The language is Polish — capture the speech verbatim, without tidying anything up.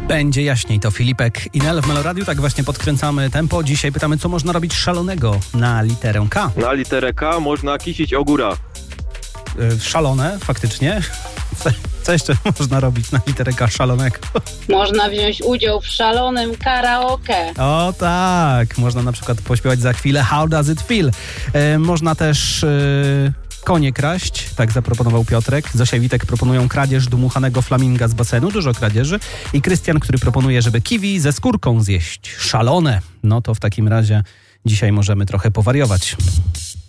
Będzie jaśniej, to Filipek i Nel w Meloradiu. Tak właśnie podkręcamy tempo. Dzisiaj pytamy, co można robić szalonego na literę K. Na literę K można kisić ogóra. Yy, szalone, faktycznie. Co jeszcze można robić na literę K szalonego? Można wziąć udział w szalonym karaoke. O tak, można na przykład pośpiewać za chwilę How Does It Feel. Yy, można też... Yy... konie kraść, tak zaproponował Piotrek. Zosia i Witek proponują kradzież dmuchanego flaminga z basenu, dużo kradzieży. I Krystian, który proponuje, żeby kiwi ze skórką zjeść. Szalone. No to w takim razie dzisiaj możemy trochę powariować.